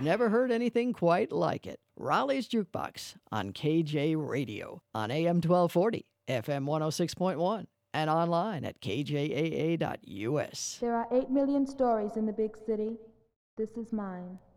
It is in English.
never heard anything quite like it. Raleigh's Jukebox on KJ Radio on AM 1240, FM 106.1, and online at kjaa.us. There are 8 million stories in the big city. This is mine.